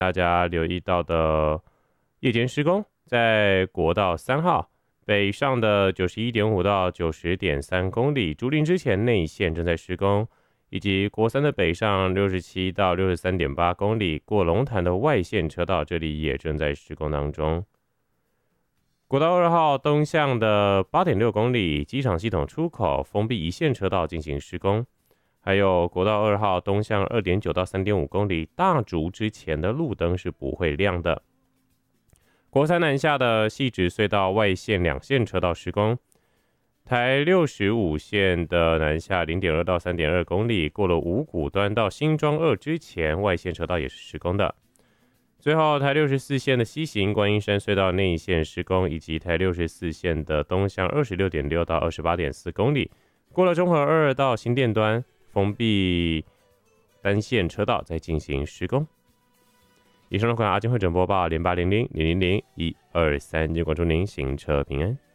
大家留意到的夜间施工，在国道3号北上的91.5到90.3公里，竹林之前内线正在施工，以及国3的北上67到63.8公里，过龙潭的外线车道，这里也正在施工当中。国道2号东向的8.6公里，机场系统出口封闭一线车道进行施工。还有国道2号东向2.9到3.5公里，大竹之前的路灯是不会亮的。国3南下的汐止隧道外线2线车道施工，台65线的南下0.2到3.2公里，过了五股端到新庄2之前，外线车道也是施工的。最后，台64线的西行观音山隧道内线施工，以及台64线的东向26.6到28.4公里，过了中和2到新店端，封闭单线车道在进行施工。以上的款阿金会诊播报0800000123，就关注您行车平安。